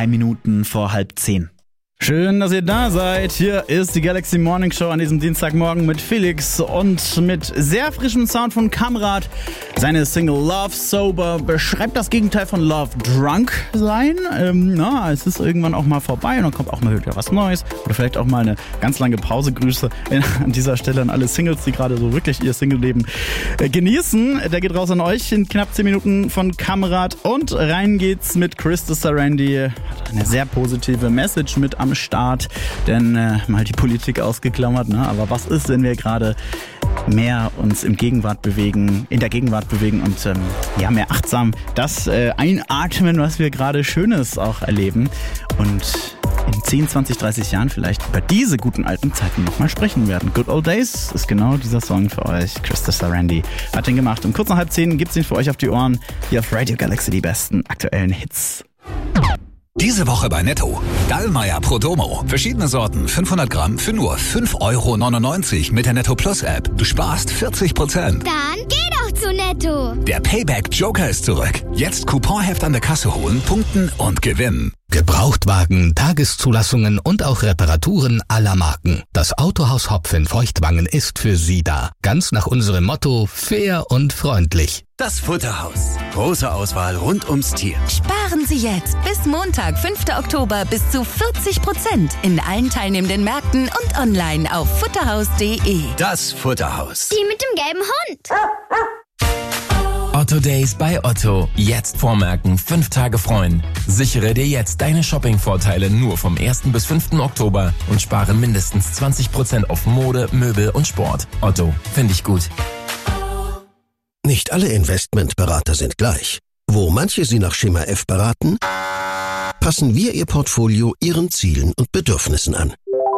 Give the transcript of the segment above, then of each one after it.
3 Minuten vor 9:30. Schön, dass ihr da seid. Hier ist die Galaxy Morning Show an diesem Dienstagmorgen mit Felix und mit sehr frischem Sound von Kamrat. Seine Single Love Sober beschreibt das Gegenteil von Love Drunk sein. Es ist irgendwann auch mal vorbei und dann kommt auch mal wieder was Neues. Oder vielleicht auch mal eine ganz lange Pause. Grüße an dieser Stelle an alle Singles, die gerade so wirklich ihr Single-Leben genießen. Der geht raus an euch in knapp 10 Minuten von Kamrat. Und rein geht's mit Krista Sarandy. Hat eine sehr positive Message mit am Start, denn mal die Politik ausgeklammert, ne? Aber was ist, wenn wir gerade mehr uns in der Gegenwart bewegen und mehr achtsam das einatmen, was wir gerade Schönes auch erleben und in 10, 20, 30 Jahren vielleicht über diese guten alten Zeiten nochmal sprechen werden. Good Old Days ist genau dieser Song für euch. Krista Sarandy hat den gemacht. Um kurz nach 9:30 gibt's ihn für euch auf die Ohren. Hier auf Radio Galaxy die besten aktuellen Hits. Diese Woche bei Netto. Dallmayr Prodomo. Verschiedene Sorten, 500 Gramm für nur 5,99 € mit der Netto Plus App. Du sparst 40%. Dann geh doch zu Netto. Der Payback Joker ist zurück. Jetzt Couponheft an der Kasse holen, punkten und gewinnen. Gebrauchtwagen, Tageszulassungen und auch Reparaturen aller Marken. Das Autohaus Hopf in Feuchtwangen ist für Sie da. Ganz nach unserem Motto: fair und freundlich. Das Futterhaus. Große Auswahl rund ums Tier. Sparen Sie jetzt bis Montag, 5. Oktober bis zu 40% in allen teilnehmenden Märkten und online auf futterhaus.de. Das Futterhaus. Die mit dem gelben Hund. Otto Days bei Otto. Jetzt vormerken, 5 Tage freuen. Sichere dir jetzt deine Shopping-Vorteile nur vom 1. bis 5. Oktober und spare mindestens 20% auf Mode, Möbel und Sport. Otto, finde ich gut. Nicht alle Investmentberater sind gleich. Wo manche Sie nach Schema F beraten, passen wir Ihr Portfolio Ihren Zielen und Bedürfnissen an.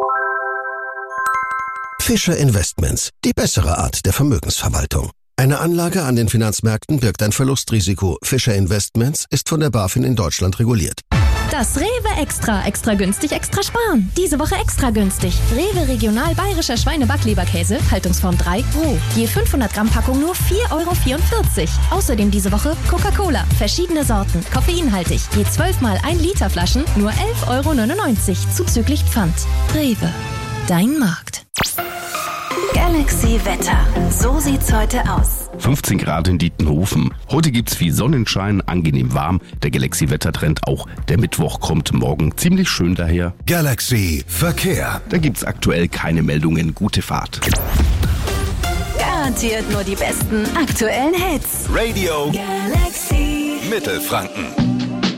Fischer Investments, die bessere Art der Vermögensverwaltung. Eine Anlage an den Finanzmärkten birgt ein Verlustrisiko. Fischer Investments ist von der BaFin in Deutschland reguliert. Das Rewe Extra. Extra günstig, extra sparen. Diese Woche extra günstig. Rewe Regional Bayerischer Schweine-Backleberkäse, Haltungsform 3, roh. Je 500 Gramm Packung nur 4,44 €. Außerdem diese Woche Coca-Cola. Verschiedene Sorten, koffeinhaltig. Je 12 mal 1 Liter Flaschen nur 11,99 € zuzüglich Pfand. Rewe. Dein Markt. Galaxy Wetter. So sieht's heute aus. 15 Grad in Dietenhofen. Heute gibt's viel Sonnenschein, angenehm warm. Der Galaxy-Wettertrend auch. Der Mittwoch kommt morgen ziemlich schön daher. Galaxy Verkehr. Da gibt's aktuell keine Meldungen. Gute Fahrt. Garantiert nur die besten aktuellen Hits. Radio Galaxy Mittelfranken.